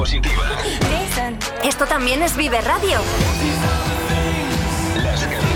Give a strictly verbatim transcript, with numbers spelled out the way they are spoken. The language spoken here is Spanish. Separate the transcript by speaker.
Speaker 1: Positiva.
Speaker 2: Jason. Esto también es Vive Radio.
Speaker 1: Las canciones